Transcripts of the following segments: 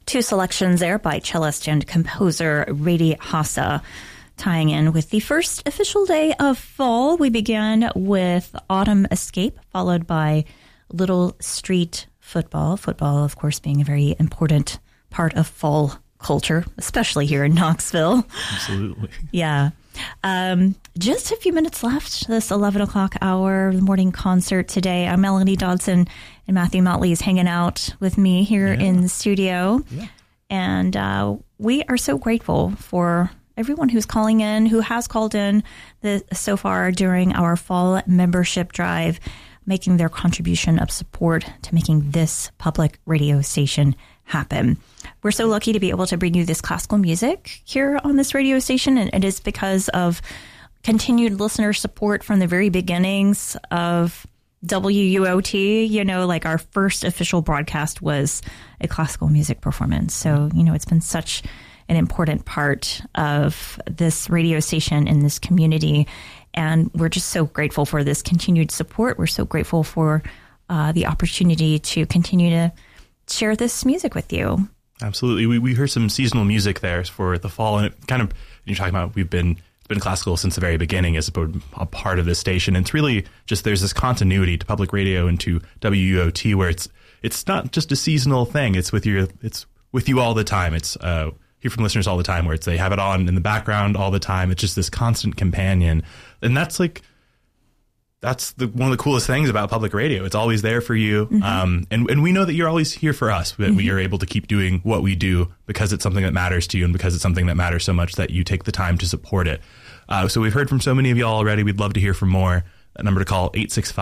Two selections there by cellist and composer Rady Hasse, tying in with the first official day of fall. We began with Autumn Escape, followed by Little Street Football. Football, of course, being a very important part of fall culture, especially here in Knoxville. Absolutely. Yeah. Just a few minutes left, this 11 o'clock hour, the morning concert today. I'm Melanie Dodson, and Matthew Motley is hanging out with me here in the studio. Yeah. And we are so grateful for everyone who's calling in, who has called in so far during our fall membership drive, making their contribution of support to making this public radio station happen. We're so lucky to be able to bring you this classical music here on this radio station, and it is because of continued listener support from the very beginnings of WUOT. You know, like our first official broadcast was a classical music performance. So, you know, it's been such an important part of this radio station in this community. And we're just so grateful for this continued support. We're so grateful for the opportunity to continue to share this music with you. Absolutely. We heard some seasonal music there for the fall, and it kind of, you're talking about, it's been classical since the very beginning as a part of this station. And it's really just, there's this continuity to public radio and to WUOT where it's not just a seasonal thing. It's with you all the time. It's hear from listeners all the time where they have it on in the background all the time. It's just this constant companion. And that's one of the coolest things about public radio. It's always there for you. Mm-hmm. And we know that you're always here for us, that we are able to keep doing what we do because it's something that matters to you and because it's something that matters so much that you take the time to support it. So we've heard from so many of y'all already. We'd love to hear from more. That number to call,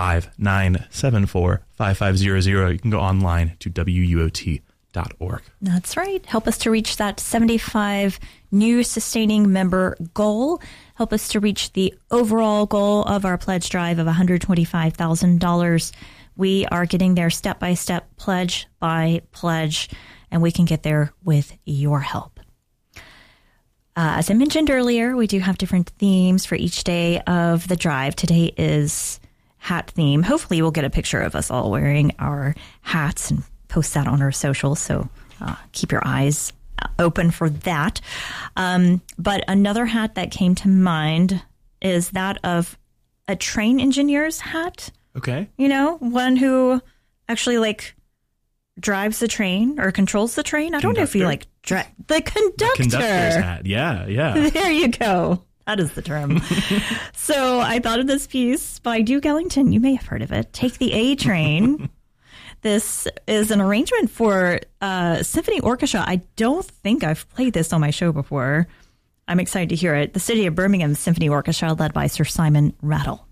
865-974-5500. You can go online to WUOT.org. That's right. Help us to reach that 75 new sustaining member goal. Help us to reach the overall goal of our pledge drive of $125,000. We are getting there step by step, pledge by pledge, and we can get there with your help. As I mentioned earlier, we do have different themes for each day of the drive. Today is hat theme. Hopefully we'll get a picture of us all wearing our hats and post that on our socials, so keep your eyes open for that. But another hat that came to mind is that of a train engineer's hat. Okay. You know, one who actually drives the train or controls the train. I don't know if you the conductor. The conductor's hat. Yeah. There you go. That is the term. So I thought of this piece by Duke Ellington. You may have heard of it. Take the A Train. This is an arrangement for symphony orchestra. I don't think I've played this on my show before. I'm excited to hear it. The City of Birmingham Symphony Orchestra, led by Sir Simon Rattle.